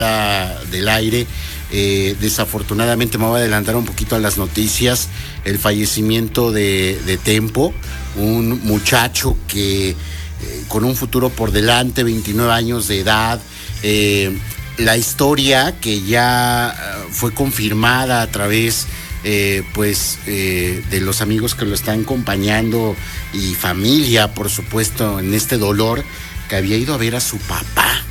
del aire. Desafortunadamente me voy a adelantar un poquito a las noticias. El fallecimiento de Tempo, un muchacho que con un futuro por delante, 29 años de edad. La historia que ya fue confirmada a través de los amigos que lo están acompañando y familia, por supuesto, en este dolor, que había ido a ver a su papá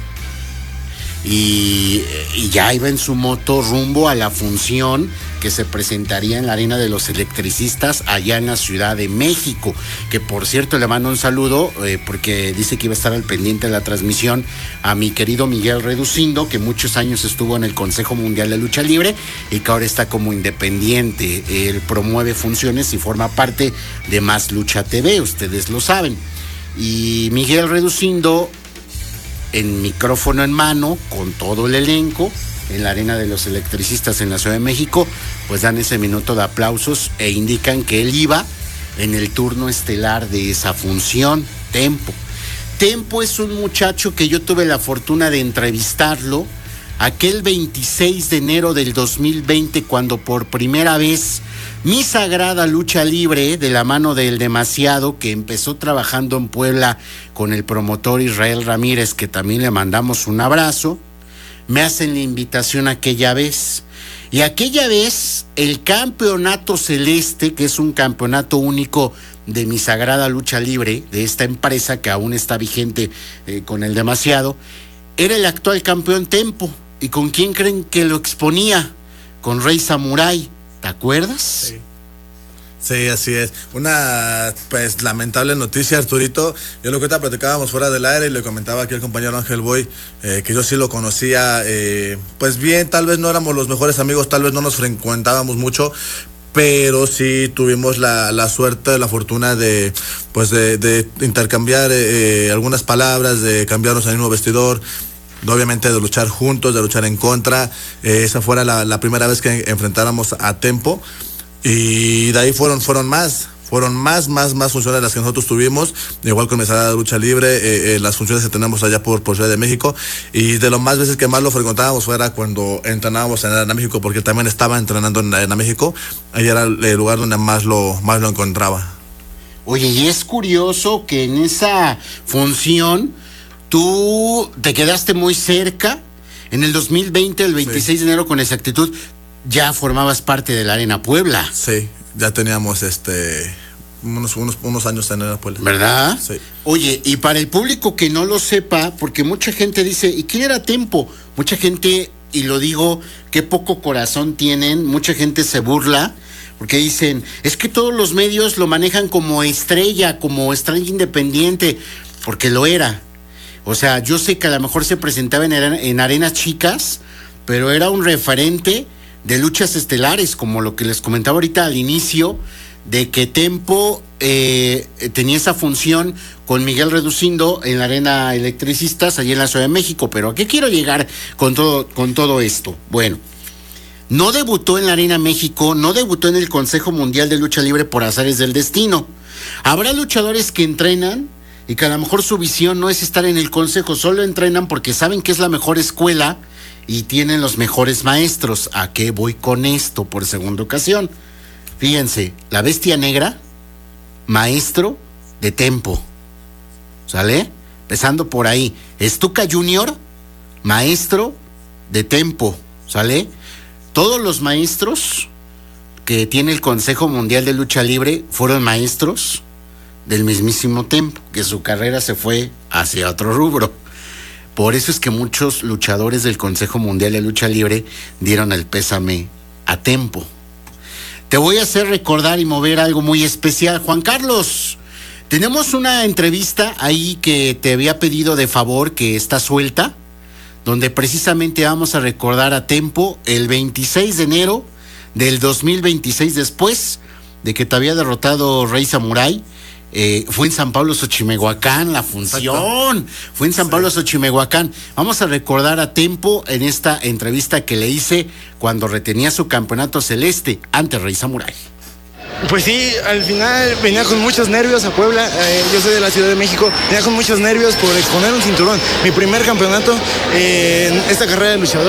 y ya iba en su moto rumbo a la función que se presentaría en la Arena de los Electricistas allá en la Ciudad de México, que por cierto le mando un saludo porque dice que iba a estar al pendiente de la transmisión a mi querido Miguel Reducindo, que muchos años estuvo en el Consejo Mundial de Lucha Libre y que ahora está como independiente. Él promueve funciones y forma parte de Más Lucha TV, ustedes lo saben. Y Miguel Reducindo, en micrófono en mano, con todo el elenco, en la Arena de los Electricistas en la Ciudad de México, pues dan ese minuto de aplausos e indican que él iba en el turno estelar de esa función. Tempo es un muchacho que yo tuve la fortuna de entrevistarlo aquel 26 de enero del 2020, cuando por primera vez mi sagrada lucha libre, de la mano del Demasiado, que empezó trabajando en Puebla con el promotor Israel Ramírez, que también le mandamos un abrazo, me hacen la invitación aquella vez. Y aquella vez el Campeonato Celeste, que es un campeonato único de mi sagrada lucha libre, de esta empresa que aún está vigente con el Demasiado, era el actual campeón Tempo. ¿Y con quién creen que lo exponía? Con Rey Samurai. ¿Te acuerdas? Sí. Sí, así es. Una, lamentable noticia, Arturito. Yo lo que ahorita platicábamos fuera del aire y le comentaba aquí al compañero Ángel Boy, que yo sí lo conocía, pues bien, tal vez no éramos los mejores amigos, tal vez no nos frecuentábamos mucho, pero sí tuvimos la suerte, la fortuna de intercambiar algunas palabras, de cambiarnos al mismo vestidor, obviamente de luchar juntos, de luchar en contra. Esa fuera la primera vez que enfrentáramos a Tempo. Y de ahí fueron más funciones las que nosotros tuvimos, igual con mi sala de lucha libre, las funciones que tenemos allá por Ciudad de México. Y de las más veces que más lo frecuentábamos fuera cuando entrenábamos en Arena México, porque también estaba entrenando en Arena México. Ahí era el lugar donde más lo encontraba. Oye, y es curioso que en esa función tú te quedaste muy cerca. En el 2020, el 26 de enero, con exactitud, ya formabas parte de la Arena Puebla. Sí, ya teníamos unos años en Arena Puebla. ¿Verdad? Sí. Oye, y para el público que no lo sepa, porque mucha gente dice, ¿y quién era Tempo? Mucha gente, y lo digo, qué poco corazón tienen, mucha gente se burla, porque dicen, es que todos los medios lo manejan como estrella independiente, porque lo era. O sea, yo sé que a lo mejor se presentaba en arenas chicas, pero era un referente de luchas estelares, como lo que les comentaba ahorita al inicio, de que Tempo tenía esa función con Miguel Reducindo en la Arena Electricistas, allí en la Ciudad de México. Pero ¿a qué quiero llegar con todo esto? Bueno, no debutó en la Arena México, no debutó en el Consejo Mundial de Lucha Libre por azares del destino. Habrá luchadores que entrenan y que a lo mejor su visión no es estar en el consejo, solo entrenan porque saben que es la mejor escuela y tienen los mejores maestros. ¿A qué voy con esto por segunda ocasión? Fíjense, la Bestia Negra, maestro de Tempo, ¿sale? Empezando por ahí. Stuka Junior, maestro de Tempo, ¿sale? Todos los maestros que tiene el Consejo Mundial de Lucha Libre fueron maestros del mismísimo Tempo, que su carrera se fue hacia otro rubro. Por eso es que muchos luchadores del Consejo Mundial de Lucha Libre dieron el pésame a Tempo. Te voy a hacer recordar y mover algo muy especial. Juan Carlos, tenemos una entrevista ahí que te había pedido de favor, que está suelta, donde precisamente vamos a recordar a Tempo el 26 de enero del 2026, después de que te había derrotado Rey Samurai. Fue en San Pablo, Xochimehuacán, la función. Exacto. Fue en San Pablo, Xochimehuacán. Vamos a recordar a Tempo en esta entrevista que le hice cuando retenía su campeonato celeste ante Rey Samurai. Pues sí, al final venía con muchos nervios a Puebla. Yo soy de la Ciudad de México. Venía con muchos nervios por exponer un cinturón. Mi primer campeonato en esta carrera de luchador.